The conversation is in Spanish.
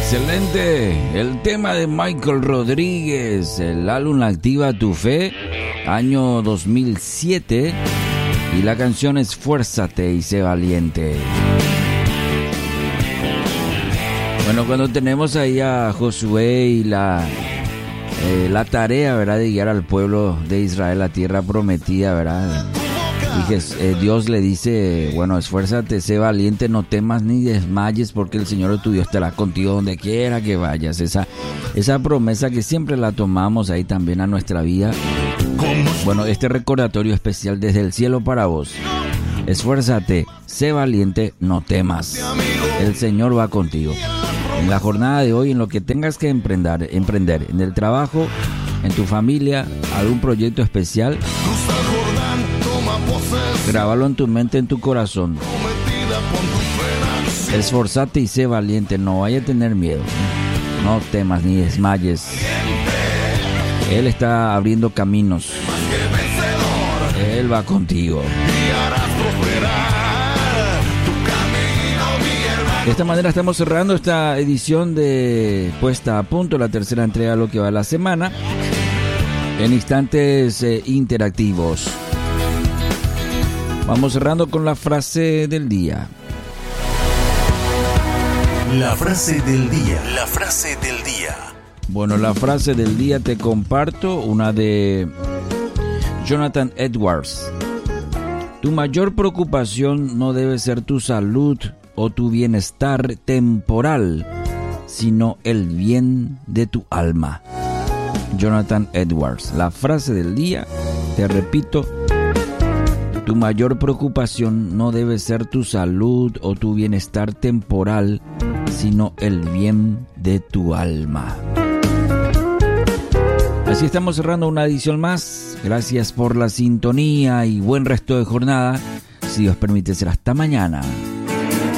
Excelente, el tema de Michael Rodríguez, el álbum Activa tu Fe, año 2007, y la canción Esfuérzate y sé valiente. Bueno, cuando tenemos ahí a Josué y la tarea, ¿verdad?, de guiar al pueblo de Israel a la tierra prometida, ¿verdad? Y que Dios le dice, bueno, esfuérzate, sé valiente, no temas ni desmayes, porque el Señor tu Dios estará contigo donde quiera que vayas. Esa promesa que siempre la tomamos ahí también a nuestra vida. Bueno, este recordatorio especial desde el cielo para vos. Esfuérzate, sé valiente, no temas. El Señor va contigo. En la jornada de hoy, en lo que tengas que emprender, en el trabajo, en tu familia, algún proyecto especial, grábalo en tu mente, en tu corazón. Esforzate y sé valiente, no vaya a tener miedo. No temas ni desmayes. Él está abriendo caminos. Él va contigo. De esta manera estamos cerrando esta edición de Puesta a Punto, la tercera entrega de lo que va la semana, en instantes interactivos. Vamos cerrando con la frase del día. La frase del día. La frase del día. Bueno, la frase del día te comparto, una de Jonathan Edwards. Tu mayor preocupación no debe ser tu salud o tu bienestar temporal, sino el bien de tu alma. Jonathan Edwards. La frase del día, te repito, tu mayor preocupación no debe ser tu salud o tu bienestar temporal, sino el bien de tu alma. Así estamos cerrando una edición más. Gracias por la sintonía y buen resto de jornada. Si Dios permite, será hasta mañana.